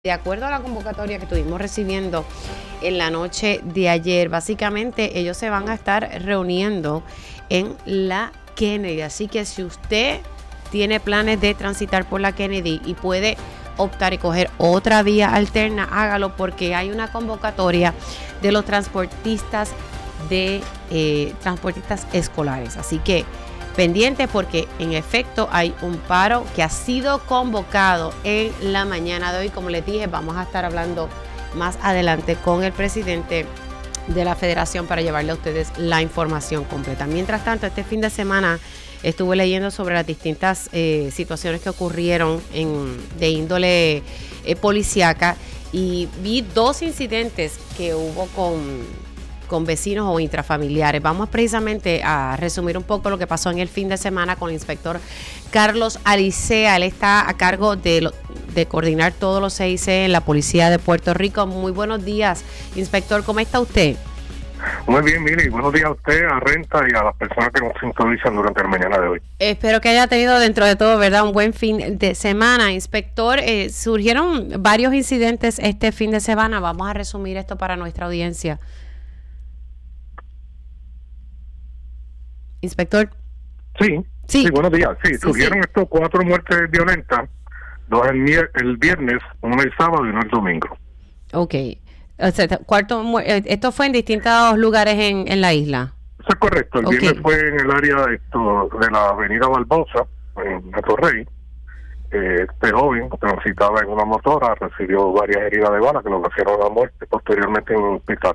De acuerdo a la convocatoria que estuvimos recibiendo en la noche de ayer, básicamente ellos se van a estar reuniendo en la Kennedy. Así que si usted tiene planes de transitar por la Kennedy y puede optar y coger otra vía alterna, hágalo, porque hay una convocatoria de los transportistas transportistas escolares. Así que pendiente, porque en efecto hay un paro que ha sido convocado en la mañana de hoy. Como les dije, vamos a estar hablando más adelante con el presidente de la federación para llevarle a ustedes la información completa. Mientras tanto, este fin de semana estuve leyendo sobre las distintas situaciones que ocurrieron de índole policíaca, y vi dos incidentes que hubo con vecinos o intrafamiliares. Vamos precisamente a resumir un poco lo que pasó en el fin de semana con el inspector Carlos Alicea. Él está a cargo de coordinar todos los CIC en la Policía de Puerto Rico. Muy buenos días, inspector, ¿cómo está usted? Muy bien, mire, y buenos días a usted, a Renta y a las personas que nos sintonizan durante la mañana de hoy. Espero que haya tenido, dentro de todo, ¿verdad?, un buen fin de semana. Inspector, surgieron varios incidentes este fin de semana. Vamos a resumir esto para nuestra audiencia. Inspector. Sí, buenos días. Sí, surgieron estos 4 muertes violentas, 2 el viernes, 1 el sábado y 1 el domingo. Ok. O sea, esto fue en distintos lugares en la isla. Eso es correcto. El viernes fue en el área de la avenida Barbosa, en Atorrey. Este joven transitaba en una motora, recibió varias heridas de bala que lo ocasionaron la muerte, posteriormente en un hospital.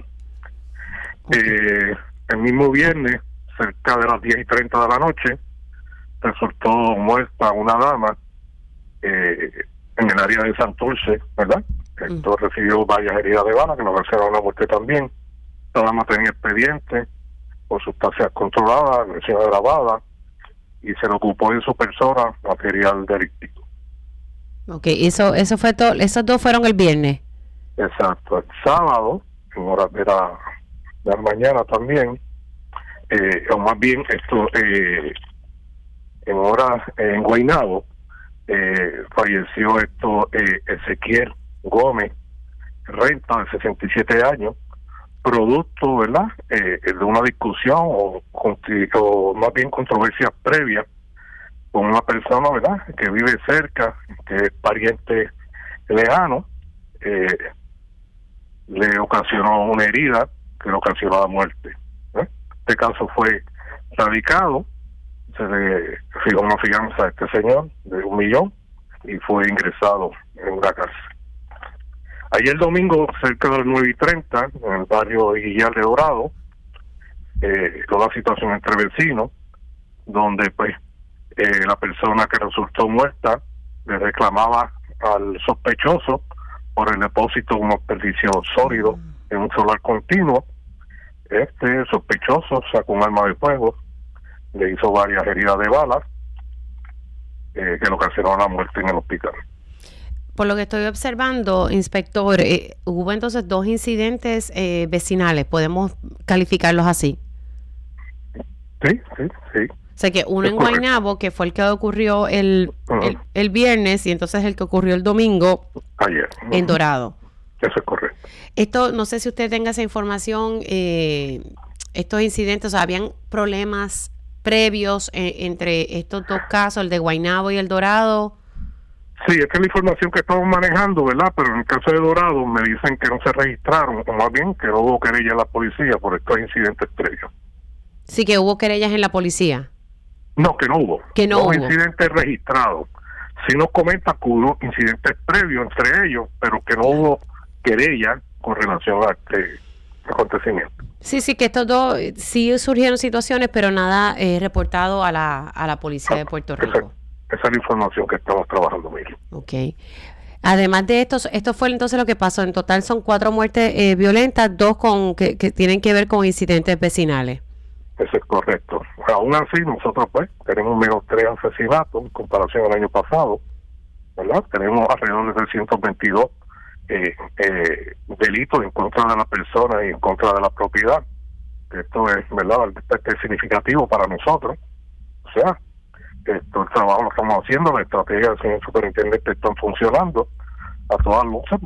El mismo viernes, cerca de las 10:30 de la noche, resultó muerta una dama en el área de Santurce, ¿verdad? Entonces recibió varias heridas de bala que lo ocasionaron la muerte también. La dama tenía expediente por sustancias controladas, agresión agravada, y se le ocupó en su persona material delictivo. Ok, eso fue todo. Esos dos fueron el viernes. Exacto. El sábado, en horas de la mañana también, o más bien en horas en Guaynabo, falleció Ezequiel Gómez Renta, de 67 años, producto, ¿verdad?, de una discusión o más bien controversia previa con una persona, ¿verdad?, que vive cerca, que es pariente lejano. Le ocasionó una herida que le ocasionó la muerte. Este caso fue radicado, se le fijó una fianza a este señor de $1 millón y fue ingresado en una cárcel. Ayer domingo, cerca de las 9:30, en el barrio Guillar de Dorado, toda la situación entre vecinos, donde pues la persona que resultó muerta le reclamaba al sospechoso por el depósito de un desperdicio sólido en un solar continuo. Este sospechoso sacó un arma de fuego, le hizo varias heridas de balas que le ocasionaron la muerte en el hospital. Por lo que estoy observando, inspector, hubo entonces 2 incidentes vecinales, ¿podemos calificarlos así? Sí. O sea, que uno en Guaynabo, que fue el que ocurrió el viernes, y entonces el que ocurrió el domingo ayer en Dorado. Eso es correcto. Esto, no sé si usted tenga esa información, estos incidentes, o sea, ¿habían problemas previos entre estos dos casos, el de Guaynabo y el Dorado? Sí, esta es la información que estamos manejando, ¿verdad? Pero en el caso de Dorado me dicen que no se registraron, o más bien que no hubo querella en la policía por estos incidentes previos. Sí, que hubo querellas en la policía. No, que no hubo. Que no hubo incidentes registrados. Sí nos comentan que hubo incidentes previos entre ellos, pero que no hubo querella con relación a este acontecimiento. Sí, que estos dos sí surgieron situaciones, pero nada reportado a la policía de Puerto Rico. Esa es la información que estamos trabajando, Miguel. Ok. Además de esto fue entonces lo que pasó. En total son 4 muertes violentas, 2 que tienen que ver con incidentes vecinales. Eso es correcto. Aún así, nosotros pues tenemos menos 3 asesinatos en comparación al año pasado, ¿verdad? Tenemos alrededor de 322 delitos en contra de la persona y en contra de la propiedad. Esto es, ¿verdad?, es significativo para nosotros. O sea, el trabajo lo estamos haciendo, las estrategias del señor superintendente están funcionando. a todas luces